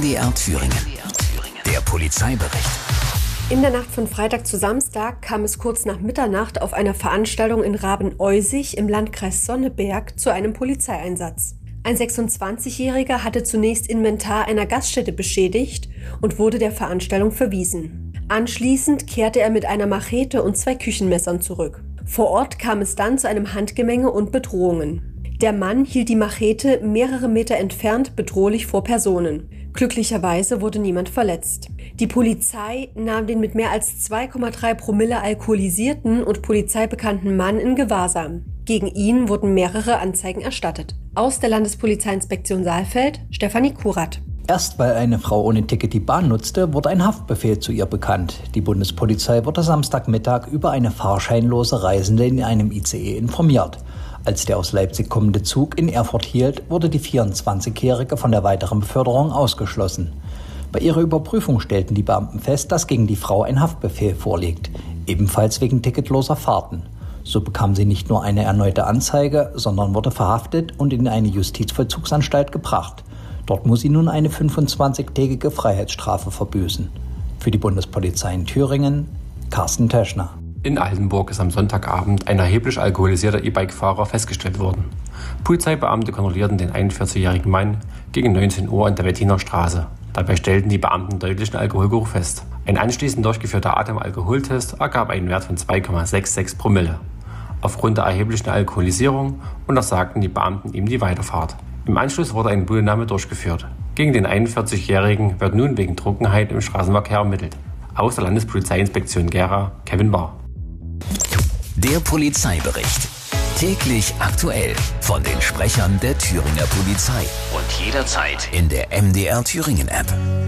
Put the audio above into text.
MDR Thüringen. Der Polizeibericht. In der Nacht von Freitag zu Samstag kam es kurz nach Mitternacht auf einer Veranstaltung in Raben-Eusig im Landkreis Sonneberg zu einem Polizeieinsatz. Ein 26-Jähriger hatte zunächst Inventar einer Gaststätte beschädigt und wurde der Veranstaltung verwiesen. Anschließend kehrte er mit einer Machete und 2 Küchenmessern zurück. Vor Ort kam es dann zu einem Handgemenge und Bedrohungen. Der Mann hielt die Machete mehrere Meter entfernt bedrohlich vor Personen. Glücklicherweise wurde niemand verletzt. Die Polizei nahm den mit mehr als 2,3 Promille alkoholisierten und polizeibekannten Mann in Gewahrsam. Gegen ihn wurden mehrere Anzeigen erstattet. Aus der Landespolizeiinspektion Saalfeld, Stefanie Kurat. Erst weil eine Frau ohne Ticket die Bahn nutzte, wurde ein Haftbefehl zu ihr bekannt. Die Bundespolizei wurde Samstagmittag über eine fahrscheinlose Reisende in einem ICE informiert. Als der aus Leipzig kommende Zug in Erfurt hielt, wurde die 24-Jährige von der weiteren Beförderung ausgeschlossen. Bei ihrer Überprüfung stellten die Beamten fest, dass gegen die Frau ein Haftbefehl vorliegt, ebenfalls wegen ticketloser Fahrten. So bekam sie nicht nur eine erneute Anzeige, sondern wurde verhaftet und in eine Justizvollzugsanstalt gebracht. Dort muss sie nun eine 25-tägige Freiheitsstrafe verbüßen. Für die Bundespolizei in Thüringen, Carsten Teschner. In Altenburg ist am Sonntagabend ein erheblich alkoholisierter E-Bike-Fahrer festgestellt worden. Polizeibeamte kontrollierten den 41-jährigen Mann gegen 19 Uhr an der Wettiner Straße. Dabei stellten die Beamten deutlichen Alkoholgeruch fest. Ein anschließend durchgeführter Atemalkoholtest ergab einen Wert von 2,66 Promille. Aufgrund der erheblichen Alkoholisierung untersagten die Beamten ihm die Weiterfahrt. Im Anschluss wurde eine Bodenahme durchgeführt. Gegen den 41-Jährigen wird nun wegen Trunkenheit im Straßenverkehr ermittelt. Aus der Landespolizeiinspektion Gera, Kevin Bahr. Der Polizeibericht. Täglich aktuell von den Sprechern der Thüringer Polizei. Und jederzeit in der MDR Thüringen App.